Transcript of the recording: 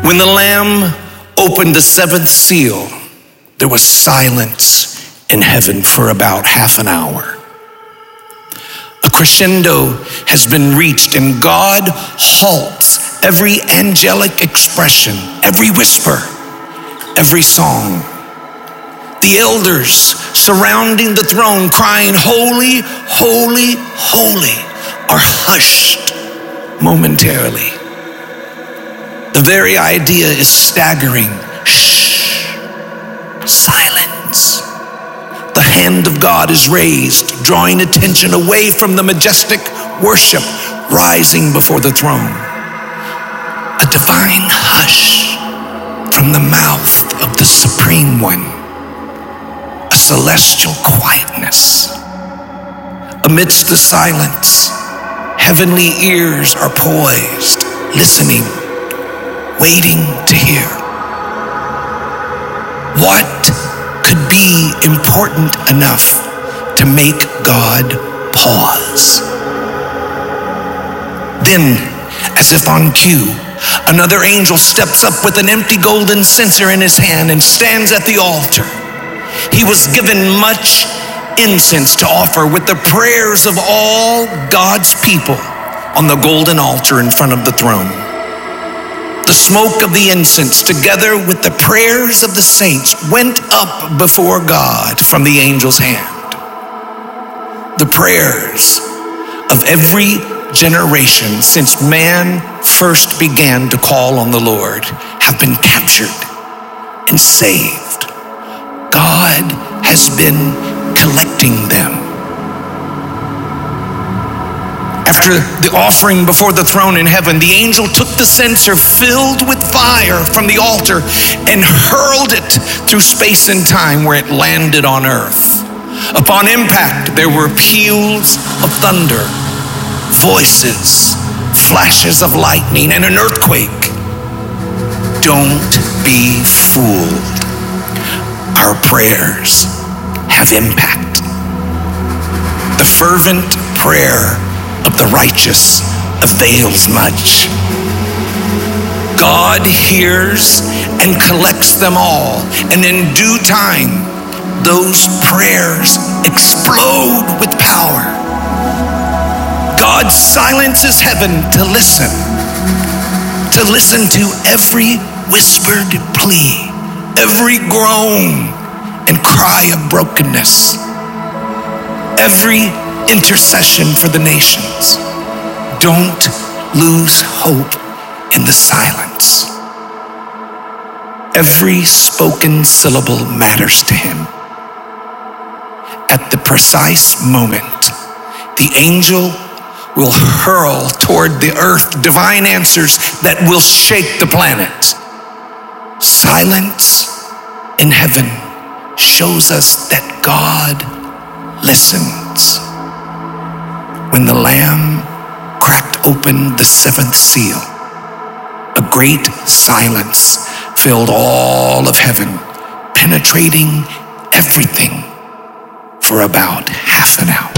When the Lamb opened the seventh seal, there was silence in heaven for about half an hour. A crescendo has been reached, and God halts every angelic expression, every whisper, every song. The elders surrounding the throne, crying, "Holy, holy, holy," are hushed momentarily. The very idea is staggering. Shh, silence. The hand of God is raised, drawing attention away from the majestic worship rising before the throne. A divine hush from the mouth of the Supreme One. A celestial quietness. Amidst the silence, heavenly ears are poised, listening, waiting to hear. What could be important enough to make God pause? Then, as if on cue, another angel steps up with an empty golden censer in his hand and stands at the altar. He was given much incense to offer with the prayers of all God's people on the golden altar in front of the throne. The smoke of the incense, together with the prayers of the saints, went up before God from the angel's hand. The prayers of every generation since man first began to call on the Lord have been captured and saved. God has been collecting them. After the offering before the throne in heaven, the angel took the censer filled with fire from the altar and hurled it through space and time where it landed on earth. Upon impact, there were peals of thunder, voices, flashes of lightning, and an earthquake. Don't be fooled. Our prayers have impact. The fervent prayer of the righteous avails much. God hears and collects them all, and in due time, those prayers explode with power. God silences heaven to listen to every whispered plea, every groan and cry of brokenness, every intercession for the nations. Don't lose hope in the silence. Every spoken syllable matters to him. At the precise moment, the angel will hurl toward the earth divine answers that will shake the planet. Silence in heaven shows us that God listens. When the Lamb cracked open the seventh seal, a great silence filled all of heaven, penetrating everything for about half an hour.